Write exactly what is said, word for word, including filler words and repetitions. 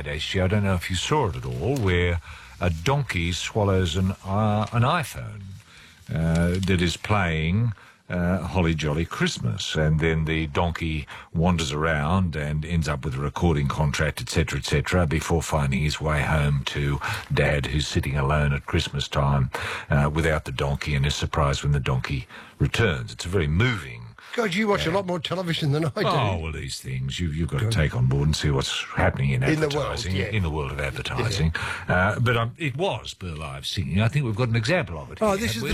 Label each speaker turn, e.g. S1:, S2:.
S1: Dad, actually. I don't know if you saw it at all, where a donkey swallows an uh, an iPhone uh, that is playing uh, Holly Jolly Christmas, and then the donkey wanders around and ends up with a recording contract, et cetera, et cetera, before finding his way home to Dad, who's sitting alone at Christmas time uh, without the donkey, and is surprised when the donkey returns. It's a very moving.
S2: God, you watch uh, a lot more television than I do.
S1: Oh, well, these things, you, you've got to take on board and see what's happening in advertising,
S2: in the world, yeah.
S1: in the world of advertising. Yeah. Uh, but um, it was Burl Ives singing. I think we've got an example of it.
S2: Oh,
S1: here,
S2: this is
S1: we?
S2: the